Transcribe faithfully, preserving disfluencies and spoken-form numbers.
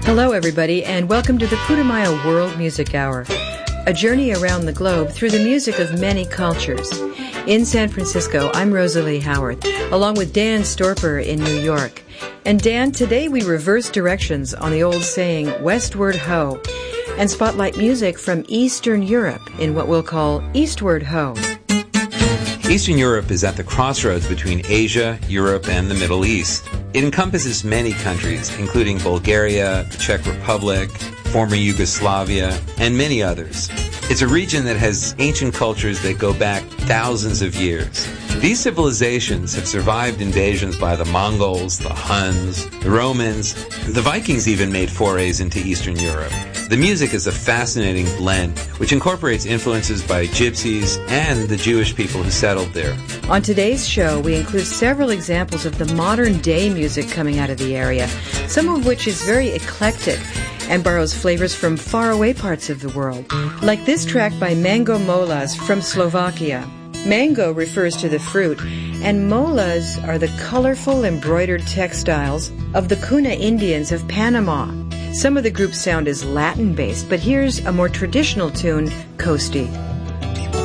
Hello, everybody, and welcome to the Putumayo World Music Hour, a journey around the globe through the music of many cultures. In San Francisco, I'm Rosalie Howard, along with Dan Storper in New York. And Dan, today we reverse directions on the old saying, westward ho, and spotlight music from Eastern Europe in what we'll call Eastward ho. Eastern Europe is at the crossroads between Asia, Europe, and the Middle East. It encompasses many countries, including Bulgaria, the Czech Republic, former Yugoslavia, and many others. It's a region that has ancient cultures that go back thousands of years. These civilizations have survived invasions by the Mongols, the Huns, the Romans. The Vikings even made forays into Eastern Europe. The music is a fascinating blend, which incorporates influences by gypsies and the Jewish people who settled there. On today's show, we include several examples of the modern-day music coming out of the area, some of which is very eclectic and borrows flavors from faraway parts of the world, like this track by Mango Molas from Slovakia. Mango refers to the fruit, and molas are the colorful embroidered textiles of the Cuna Indians of Panama. Some of the group's sound is Latin-based, but here's a more traditional tune, Costi.